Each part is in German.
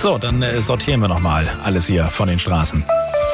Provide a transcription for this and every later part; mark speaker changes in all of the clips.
Speaker 1: So, dann sortieren wir nochmal alles hier von den Straßen.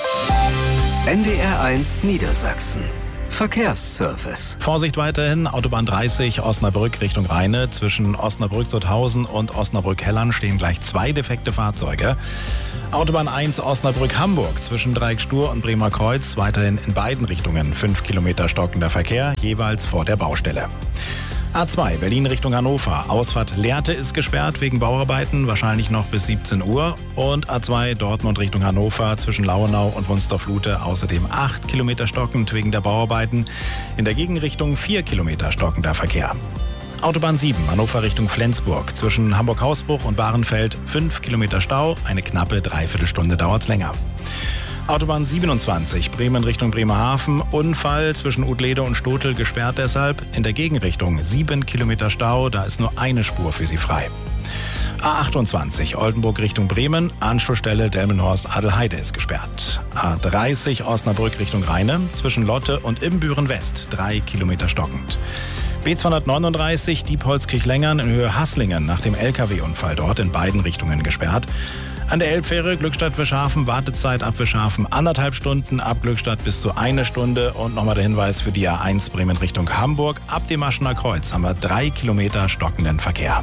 Speaker 2: NDR1 Niedersachsen. Verkehrsservice.
Speaker 1: Vorsicht weiterhin, Autobahn 30 Osnabrück Richtung Rheine. Zwischen Osnabrück-Sutthausen und Osnabrück-Hellern stehen gleich 2 defekte Fahrzeuge. Autobahn 1 Osnabrück-Hamburg zwischen Dreieck-Stur und Bremer Kreuz. Weiterhin in beiden Richtungen 5 Kilometer stockender Verkehr, jeweils vor der Baustelle. A2 Berlin Richtung Hannover. Ausfahrt Lehrte ist gesperrt wegen Bauarbeiten, wahrscheinlich noch bis 17 Uhr. Und A2 Dortmund Richtung Hannover zwischen Lauenau und Wunstorf-Lute außerdem 8 Kilometer stockend wegen der Bauarbeiten. In der Gegenrichtung 4 Kilometer stockender Verkehr. Autobahn 7 Hannover Richtung Flensburg. Zwischen Hamburg-Hausbruch und Bahrenfeld 5 Kilometer Stau. Eine knappe Dreiviertelstunde dauert's länger. Autobahn 27 Bremen Richtung Bremerhaven. Unfall zwischen Udlede und Stotel gesperrt deshalb. In der Gegenrichtung 7 Kilometer Stau. Da ist nur eine Spur für Sie frei. A28 Oldenburg Richtung Bremen. Anschlussstelle Delmenhorst-Adelheide ist gesperrt. A30 Osnabrück Richtung Rheine. Zwischen Lotte und Ibbenbüren West 3 Kilometer stockend. B239 Diepholzkirch-Lengern in Höhe Hasslingen nach dem LKW-Unfall dort in beiden Richtungen gesperrt. An der Elbfähre Glückstadt-Wischhafen, Wartezeit ab Wischhafen 1,5 Stunden, ab Glückstadt bis zu 1 Stunde. Und nochmal der Hinweis für die A1 Bremen Richtung Hamburg. Ab dem Aschener Kreuz haben wir 3 Kilometer stockenden Verkehr.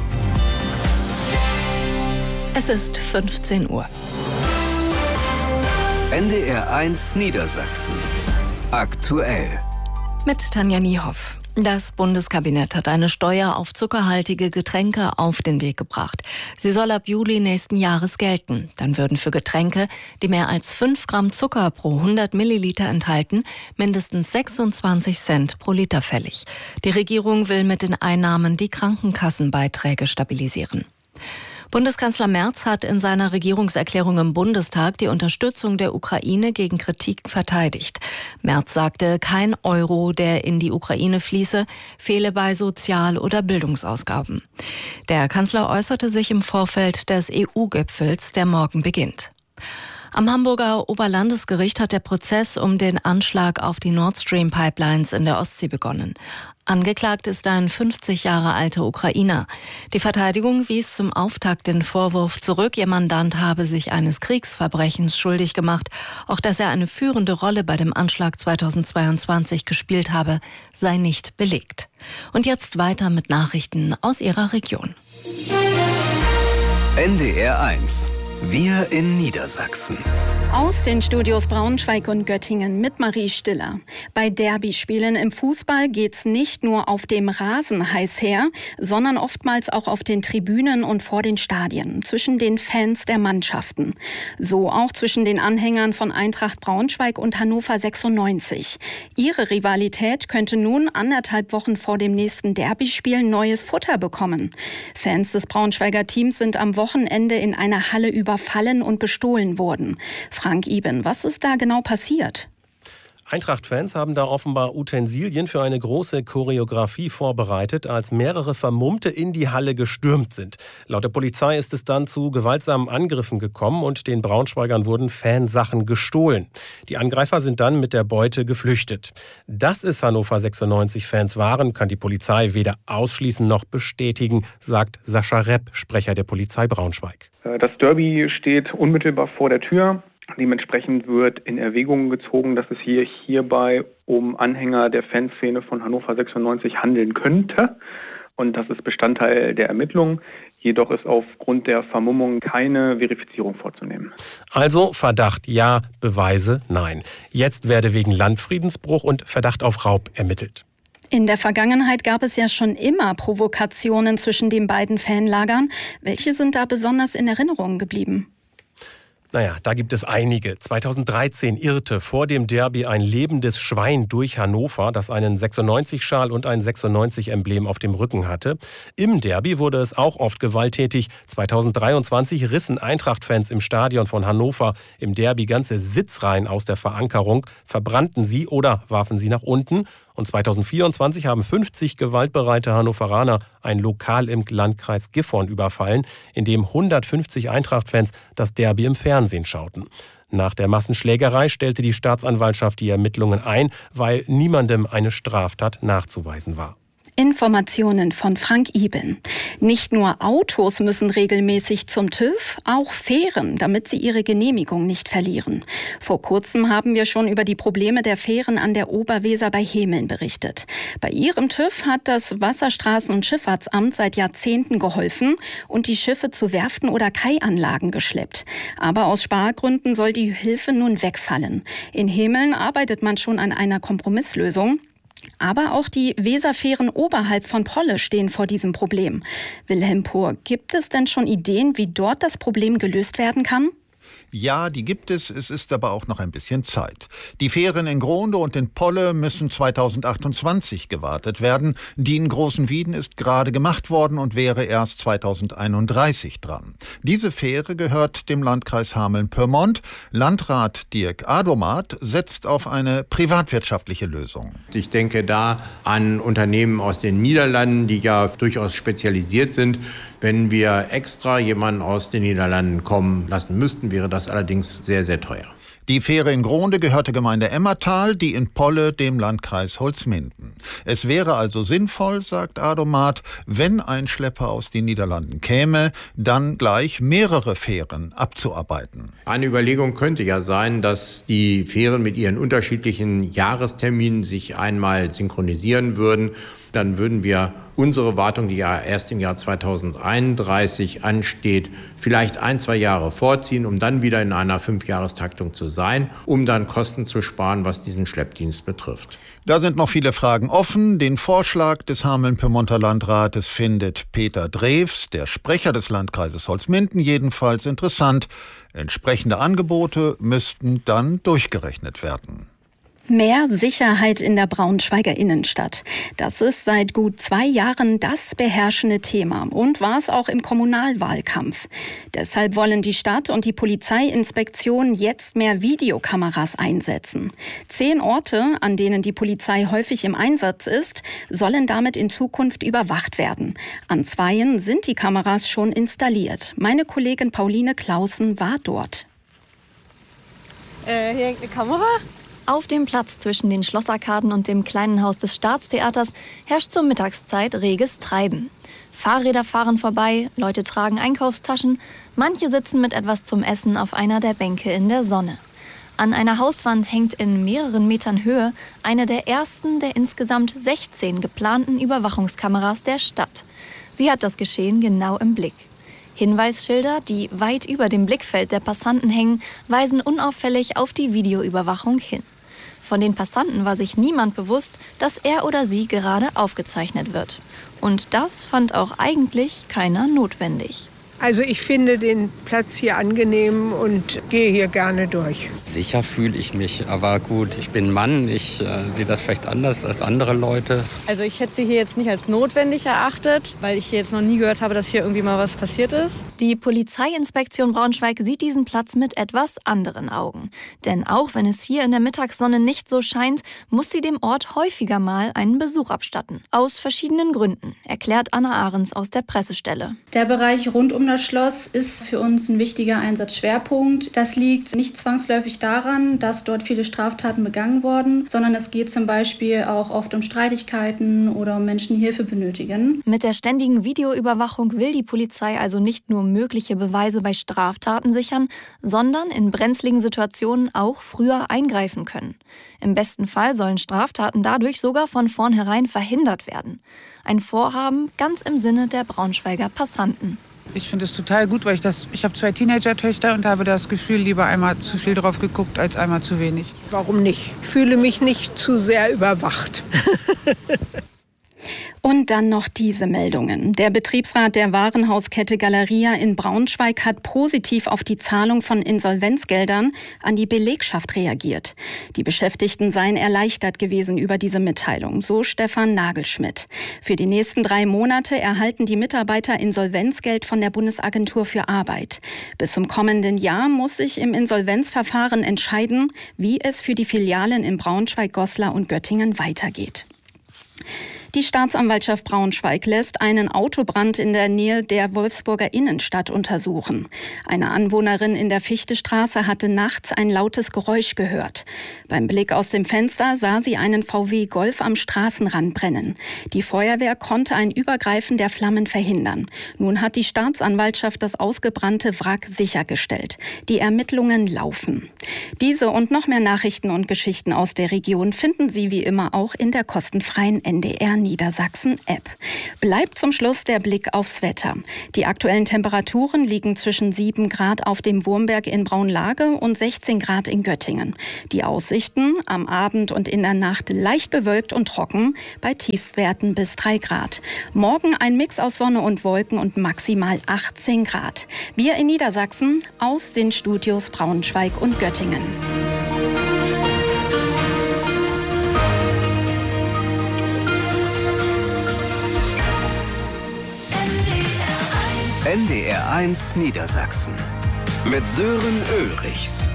Speaker 3: Es ist 15 Uhr.
Speaker 2: NDR1 Niedersachsen. Aktuell.
Speaker 3: Mit Tanja Niehoff. Das Bundeskabinett hat eine Steuer auf zuckerhaltige Getränke auf den Weg gebracht. Sie soll ab Juli nächsten Jahres gelten. Dann würden für Getränke, die mehr als 5 Gramm Zucker pro 100 Milliliter enthalten, mindestens 26 Cent pro Liter fällig. Die Regierung will mit den Einnahmen die Krankenkassenbeiträge stabilisieren. Bundeskanzler Merz hat in seiner Regierungserklärung im Bundestag die Unterstützung der Ukraine gegen Kritik verteidigt. Merz sagte, kein Euro, der in die Ukraine fließe, fehle bei Sozial- oder Bildungsausgaben. Der Kanzler äußerte sich im Vorfeld des EU-Gipfels, der morgen beginnt. Am Hamburger Oberlandesgericht hat der Prozess um den Anschlag auf die Nord Stream Pipelines in der Ostsee begonnen. Angeklagt ist ein 50 Jahre alter Ukrainer. Die Verteidigung wies zum Auftakt den Vorwurf zurück, ihr Mandant habe sich eines Kriegsverbrechens schuldig gemacht. Auch dass er eine führende Rolle bei dem Anschlag 2022 gespielt habe, sei nicht belegt. Und jetzt weiter mit Nachrichten aus Ihrer Region.
Speaker 2: NDR1. Wir in Niedersachsen.
Speaker 4: Aus den Studios Braunschweig und Göttingen mit Marie Stiller. Bei Derbyspielen im Fußball geht's nicht nur auf dem Rasen heiß her, sondern oftmals auch auf den Tribünen und vor den Stadien, zwischen den Fans der Mannschaften. So auch zwischen den Anhängern von Eintracht Braunschweig und Hannover 96. Ihre Rivalität könnte nun 1,5 Wochen vor dem nächsten Derbyspiel neues Futter bekommen. Fans des Braunschweiger Teams sind am Wochenende in einer Halle überfallen und bestohlen worden. Frank Iben, was ist da genau passiert?
Speaker 5: Eintracht-Fans haben da offenbar Utensilien für eine große Choreografie vorbereitet, als mehrere Vermummte in die Halle gestürmt sind. Laut der Polizei ist es dann zu gewaltsamen Angriffen gekommen und den Braunschweigern wurden Fansachen gestohlen. Die Angreifer sind dann mit der Beute geflüchtet. Dass es Hannover 96-Fans waren, kann die Polizei weder ausschließen noch bestätigen, sagt Sascha Repp, Sprecher der Polizei Braunschweig.
Speaker 6: Das Derby steht unmittelbar vor der Tür. Dementsprechend wird in Erwägung gezogen, dass es hierbei um Anhänger der Fanszene von Hannover 96 handeln könnte. Und das ist Bestandteil der Ermittlungen. Jedoch ist aufgrund der Vermummung keine Verifizierung vorzunehmen.
Speaker 5: Also Verdacht ja, Beweise nein. Jetzt werde wegen Landfriedensbruch und Verdacht auf Raub ermittelt.
Speaker 4: In der Vergangenheit gab es ja schon immer Provokationen zwischen den beiden Fanlagern. Welche sind da besonders in Erinnerung geblieben?
Speaker 5: Naja, da gibt es einige. 2013 irrte vor dem Derby ein lebendes Schwein durch Hannover, das einen 96-Schal und ein 96-Emblem auf dem Rücken hatte. Im Derby wurde es auch oft gewalttätig. 2023 rissen Eintracht-Fans im Stadion von Hannover im Derby ganze Sitzreihen aus der Verankerung, verbrannten sie oder warfen sie nach unten. Und 2024 haben 50 gewaltbereite Hannoveraner ein Lokal im Landkreis Gifhorn überfallen, in dem 150 Eintracht-Fans das Derby im Fernsehen schauten. Nach der Massenschlägerei stellte die Staatsanwaltschaft die Ermittlungen ein, weil niemandem eine Straftat nachzuweisen war.
Speaker 4: Informationen von Frank Ibeln. Nicht nur Autos müssen regelmäßig zum TÜV, auch Fähren, damit sie ihre Genehmigung nicht verlieren. Vor kurzem haben wir schon über die Probleme der Fähren an der Oberweser bei Hemeln berichtet. Bei ihrem TÜV hat das Wasserstraßen- und Schifffahrtsamt seit Jahrzehnten geholfen und die Schiffe zu Werften oder Kaianlagen geschleppt. Aber aus Spargründen soll die Hilfe nun wegfallen. In Hemeln arbeitet man schon an einer Kompromisslösung. Aber auch die Weserfähren oberhalb von Polle stehen vor diesem Problem. Wilhelm Pohr, gibt es denn schon Ideen, wie dort das Problem gelöst werden kann?
Speaker 7: Ja, die gibt es. Es ist aber auch noch ein bisschen Zeit. Die Fähren in Gronde und in Polle müssen 2028 gewartet werden. Die in Großenwieden ist gerade gemacht worden und wäre erst 2031 dran. Diese Fähre gehört dem Landkreis Hameln-Pyrmont. Landrat Dirk Adomat setzt auf eine privatwirtschaftliche Lösung.
Speaker 8: Ich denke da an Unternehmen aus den Niederlanden, die ja durchaus spezialisiert sind. Wenn wir extra jemanden aus den Niederlanden kommen lassen müssten, wäre das allerdings sehr, sehr teuer.
Speaker 7: Die Fähre in Gronde gehört der Gemeinde Emmertal, die in Polle dem Landkreis Holzminden. Es wäre also sinnvoll, sagt Adomat, wenn ein Schlepper aus den Niederlanden käme, dann gleich mehrere Fähren abzuarbeiten.
Speaker 8: Eine Überlegung könnte ja sein, dass die Fähren mit ihren unterschiedlichen Jahresterminen sich einmal synchronisieren würden. Dann würden wir unsere Wartung, die ja erst im Jahr 2031 ansteht, vielleicht 1-2 Jahre vorziehen, um dann wieder in einer 5-Jahrestaktung zu sein, um dann Kosten zu sparen, was diesen Schleppdienst betrifft.
Speaker 7: Da sind noch viele Fragen offen. Den Vorschlag des Hameln-Pyrmonter Landrates findet Peter Drews, der Sprecher des Landkreises Holzminden, jedenfalls interessant. Entsprechende Angebote müssten dann durchgerechnet werden.
Speaker 4: Mehr Sicherheit in der Braunschweiger Innenstadt. Das ist seit gut 2 Jahren das beherrschende Thema und war es auch im Kommunalwahlkampf. Deshalb wollen die Stadt und die Polizeiinspektion jetzt mehr Videokameras einsetzen. 10 Orte, an denen die Polizei häufig im Einsatz ist, sollen damit in Zukunft überwacht werden. An 2 sind die Kameras schon installiert. Meine Kollegin Pauline Clausen war dort.
Speaker 9: Hier hängt eine Kamera.
Speaker 3: Auf dem Platz zwischen den Schlossarkaden und dem kleinen Haus des Staatstheaters herrscht zur Mittagszeit reges Treiben. Fahrräder fahren vorbei, Leute tragen Einkaufstaschen, manche sitzen mit etwas zum Essen auf einer der Bänke in der Sonne. An einer Hauswand hängt in mehreren Metern Höhe eine der ersten der insgesamt 16 geplanten Überwachungskameras der Stadt. Sie hat das Geschehen genau im Blick. Hinweisschilder, die weit über dem Blickfeld der Passanten hängen, weisen unauffällig auf die Videoüberwachung hin. Von den Passanten war sich niemand bewusst, dass er oder sie gerade aufgezeichnet wird. Und das fand auch eigentlich keiner notwendig.
Speaker 9: Also ich finde den Platz hier angenehm und gehe hier gerne durch.
Speaker 10: Sicher fühle ich mich, aber gut, ich bin Mann, ich sehe das vielleicht anders als andere Leute.
Speaker 11: Also ich hätte sie hier jetzt nicht als notwendig erachtet, weil ich hier jetzt noch nie gehört habe, dass hier irgendwie mal was passiert ist.
Speaker 3: Die Polizeiinspektion Braunschweig sieht diesen Platz mit etwas anderen Augen. Denn auch wenn es hier in der Mittagssonne nicht so scheint, muss sie dem Ort häufiger mal einen Besuch abstatten. Aus verschiedenen Gründen, erklärt Anna Ahrens aus der Pressestelle.
Speaker 12: Der Bereich rund um das Schloss ist für uns ein wichtiger Einsatzschwerpunkt. Das liegt nicht zwangsläufig daran, dass dort viele Straftaten begangen wurden, sondern es geht zum Beispiel auch oft um Streitigkeiten oder um Menschen, die Hilfe benötigen.
Speaker 3: Mit der ständigen Videoüberwachung will die Polizei also nicht nur mögliche Beweise bei Straftaten sichern, sondern in brenzligen Situationen auch früher eingreifen können. Im besten Fall sollen Straftaten dadurch sogar von vornherein verhindert werden. Ein Vorhaben ganz im Sinne der Braunschweiger Passanten.
Speaker 13: Ich finde es total gut, weil ich habe 2 Teenager-Töchter und habe das Gefühl, lieber einmal zu viel drauf geguckt, als einmal zu wenig.
Speaker 9: Warum nicht? Ich fühle mich nicht zu sehr überwacht.
Speaker 4: Und dann noch diese Meldungen. Der Betriebsrat der Warenhauskette Galeria in Braunschweig hat positiv auf die Zahlung von Insolvenzgeldern an die Belegschaft reagiert. Die Beschäftigten seien erleichtert gewesen über diese Mitteilung, so Stefan Nagelschmidt. Für die nächsten 3 Monate erhalten die Mitarbeiter Insolvenzgeld von der Bundesagentur für Arbeit. Bis zum kommenden Jahr muss sich im Insolvenzverfahren entscheiden, wie es für die Filialen in Braunschweig, Goslar und Göttingen weitergeht. Die Staatsanwaltschaft Braunschweig lässt einen Autobrand in der Nähe der Wolfsburger Innenstadt untersuchen. Eine Anwohnerin in der Fichtestraße hatte nachts ein lautes Geräusch gehört. Beim Blick aus dem Fenster sah sie einen VW Golf am Straßenrand brennen. Die Feuerwehr konnte ein Übergreifen der Flammen verhindern. Nun hat die Staatsanwaltschaft das ausgebrannte Wrack sichergestellt. Die Ermittlungen laufen. Diese und noch mehr Nachrichten und Geschichten aus der Region finden Sie wie immer auch in der kostenfreien NDR Niedersachsen App. Bleibt zum Schluss der Blick aufs Wetter. Die aktuellen Temperaturen liegen zwischen 7 Grad auf dem Wurmberg in Braunlage und 16 Grad in Göttingen. Die Aussichten am Abend und in der Nacht leicht bewölkt und trocken bei Tiefstwerten bis 3 Grad. Morgen ein Mix aus Sonne und Wolken und maximal 18 Grad. Wir in Niedersachsen aus den Studios Braunschweig und Göttingen.
Speaker 2: NDR 1 Niedersachsen mit Sören Ulrichs.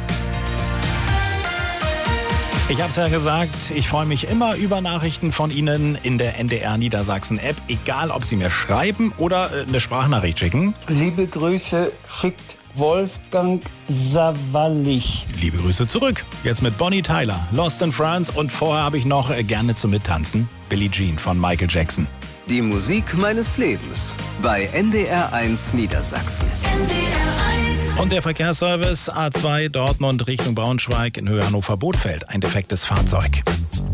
Speaker 1: Ich habe es ja gesagt, ich freue mich immer über Nachrichten von Ihnen in der NDR Niedersachsen App, egal ob Sie mir schreiben oder eine Sprachnachricht schicken.
Speaker 14: Liebe Grüße schickt Wolfgang Sawallich.
Speaker 1: Liebe Grüße zurück. Jetzt mit Bonnie Tyler, Lost in France und vorher habe ich noch gerne zum Mittanzen Billie Jean von Michael Jackson.
Speaker 2: Die Musik meines Lebens bei NDR 1 Niedersachsen.
Speaker 1: NDR 1. Und der Verkehrsservice A2 Dortmund Richtung Braunschweig in Höhe Hannover-Bothfeld. Ein defektes Fahrzeug.